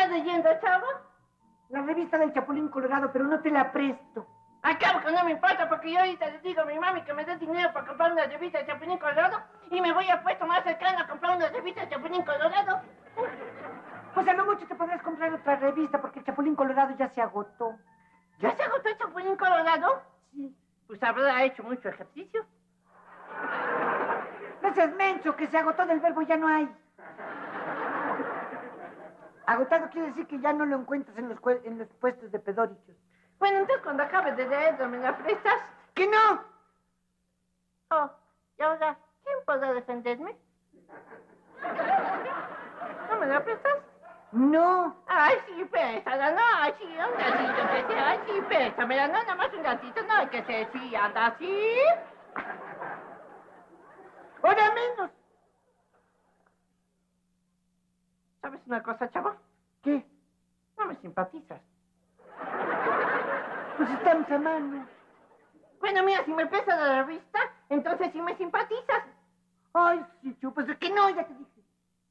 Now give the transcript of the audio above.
estás leyendo, chavo? La revista del Chapulín Colorado, pero no te la presto. Acabo que no me importa porque yo ahorita le digo a mi mami que me dé dinero para comprar una revista de Chapulín Colorado y me voy a puesto más cercano a comprar una revista de Chapulín Colorado. Pues a lo mucho te podrás comprar otra revista porque el Chapulín Colorado ya se agotó. ¿Ya se agotó el Chapulín Colorado? Sí. Pues habrá hecho mucho ejercicio. No seas menso, que se agotó del verbo ya no hay. Agotado quiere decir que ya no lo encuentras en los puestos de pedorichos. Bueno, entonces cuando acabes de leerlo, ¿me la prestas? ¡Que no! Oh, y ahora, ¿quién podrá defenderme? ¿No me la prestas? No. Ay, sí, préstamela, no, ay, sí, un ratito que sea, ay, sí, préstamela, no, nada más un ratito, no hay que ser, sí, anda así. ¡Ahora menos! ¿Sabes una cosa, chavo? ¿Qué? No me simpatizas. Pues estamos a mano. Bueno, mira, si me prestas la revista, entonces sí me simpatizas. Ay, sí, pues es que no, ya te dije.